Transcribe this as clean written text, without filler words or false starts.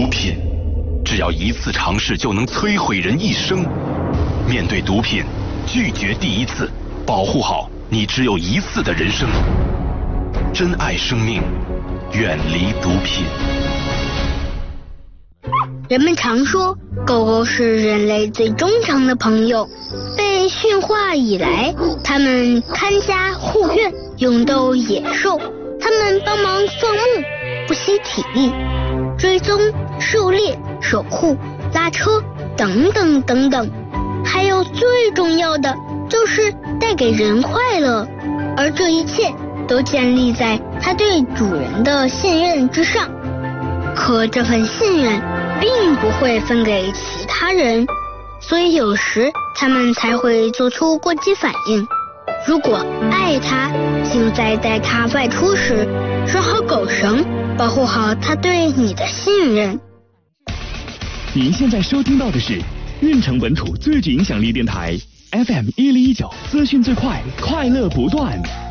品，只要一次尝试就能摧毁人一生。面对毒品，拒绝第一次，保护好你只有一次的人生。珍爱生命，远离毒品。 人们常说，狗狗是人类最忠诚的朋友。被驯化以来，它们看家护院，勇斗野兽。它们帮忙放牧，不惜体力，追踪、狩猎、守护、拉车等等等等。还有最重要的，就是带给人快乐。而这一切都建立在它对主人的信任之上。可这份信任并不会分给其他人，所以有时他们才会做出过激反应。如果爱它，就在带它外出时拴好狗绳，保护好它对你的信任。 您现在收听到的是运城本土最具影响力电台 FM 1019，资讯最快，快乐不断。